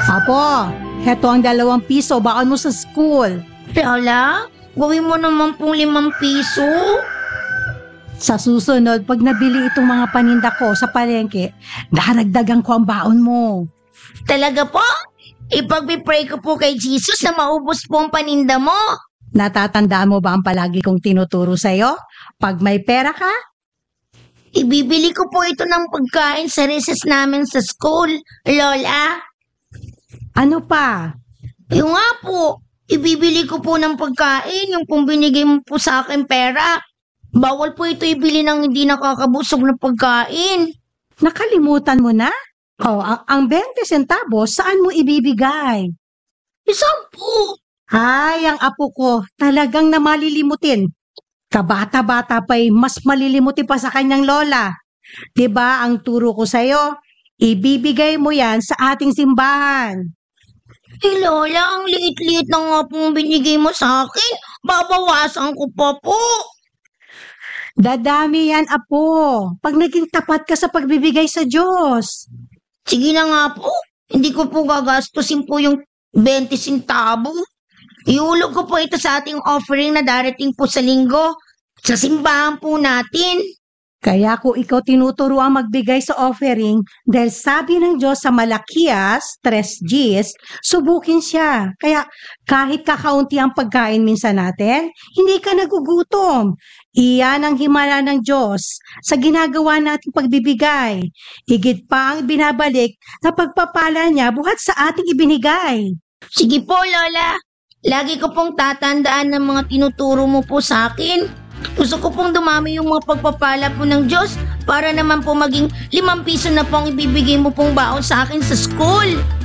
Apo, heto ang 2 piso, baon mo sa school. Lola, gawin mo naman pong 5 piso. Sa susunod, pag nabili itong mga paninda ko sa palengke, daragdagan ko ang baon mo. Talaga po? Ipagpipray ko po kay Jesus na maubos po ang paninda mo. Natatandaan mo ba ang palagi kong tinuturo sa'yo? Pag may pera ka, Ibibili ko po ito ng pagkain sa recess namin sa school, Lola. ano pa? Yung nga po, ibibili ko po ng pagkain, yung pong binigay mo po sa akin pera. Bawal po ito ibili ng hindi nakakabusog na pagkain. Nakalimutan mo na? Oh, ang 20 centavos, saan mo ibibigay? Isang po. Ay, ang apo ko, talagang namalilimutin. Kabata-bata pa'y mas malilimutin pa sa kanyang lola. 'Di ba ang turo ko sa'yo? Ibibigay mo yan sa ating simbahan. Lola, ang liit-liit na nga pong binigay mo sa akin. Babawasan ko pa po. Dadami yan, apo. Pag naging tapat ka sa pagbibigay sa Diyos. Sige na nga po. Hindi ko po gagastusin po yung 20 centavo. Iulog ko po ito sa ating offering na darating po sa linggo. Sa simbahan po natin. Kaya ko ikaw tinuturo ang magbigay sa offering dahil sabi ng Diyos sa Malakias 3:10, subukin siya. Kaya kahit kakaunti ang pagkain minsan natin, hindi ka nagugutom. Iyan ang himala ng Diyos sa ginagawa nating pagbibigay. Higit pa ang binabalik na pagpapala niya buhat sa ating ibinigay. Sige po, Lola. Lagi ko pong tatandaan ng mga tinuturo mo po sa akin. Gusto ko pong dumami yung mga pagpapala po ng Diyos para naman po maging 5 piso na pong ibibigay mo pong baon sa akin sa school.